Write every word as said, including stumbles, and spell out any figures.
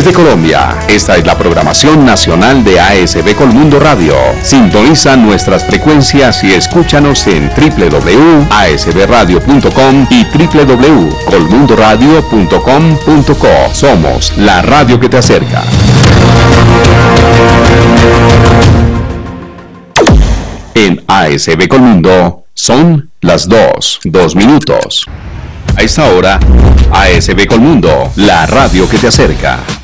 Desde Colombia, esta es la programación nacional de A S B Colmundo Radio. Sintoniza nuestras frecuencias y escúchanos en doble u doble u doble u punto a s b radio punto com y doble u doble u doble u punto colmundo radio punto com punto co. Somos la radio que te acerca. En A S B Colmundo son las dos, dos minutos. A esta hora, A S B Colmundo, la radio que te acerca.